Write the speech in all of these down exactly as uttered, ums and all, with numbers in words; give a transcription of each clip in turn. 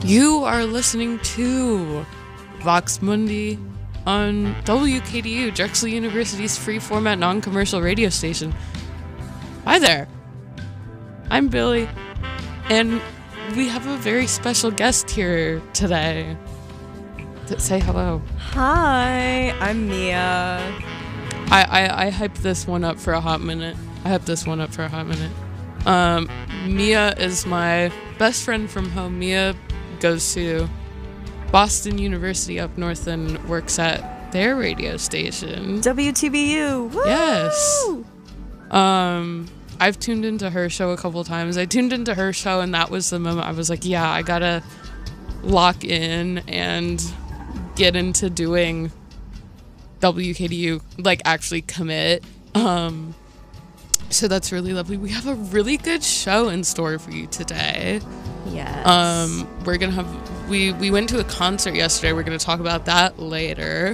You are listening to Vox Mundi on W K D U, Drexel University's free format non-commercial radio station. Hi there. I'm Billy, and we have a very special guest here today. Say hello. Hi, I'm Mia. I, I, I hyped this one up for a hot minute. I hyped this one up for a hot minute. Um, Mia is my best friend from home. Mia goes to Boston University up north and works at their radio station. W T B U. Woo! Yes. Um, I've tuned into her show a couple times. I tuned into her show, and that was the moment I was like, yeah, I gotta lock in and get into doing W K D U, like actually commit. Um, so that's really lovely. We have a really good show in store for you today. Yes. Um, we're gonna have we we went to a concert yesterday. We're gonna talk about that later.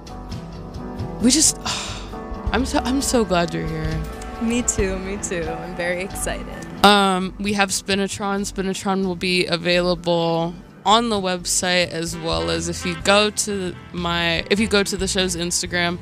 We just, oh, I'm so I'm so glad you're here. Me too. Me too. I'm very excited. Um, we have Spinatron. Spinatron will be available on the website, as well as if you go to my if you go to the show's Instagram,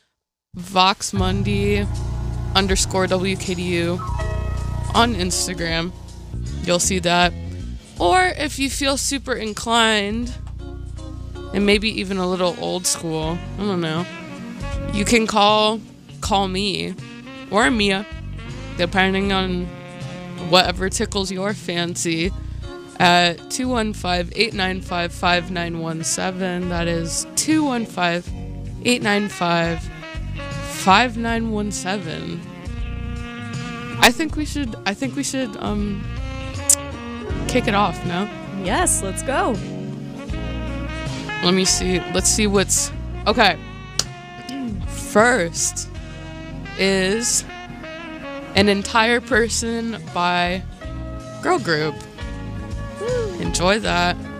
Vox Mundi underscore W K D U on Instagram. You'll see that. Or if you feel super inclined, and maybe even a little old school, I don't know, you can call call me or Mia, depending on whatever tickles your fancy, at two one five, eight nine five, five nine one seven. That is two one five, eight nine five, five nine one seven. I think we should I think we should um kick it off, no? Yes, let's go. Let me see. Let's see what's okay. First is an entire person by girl group. Enjoy that.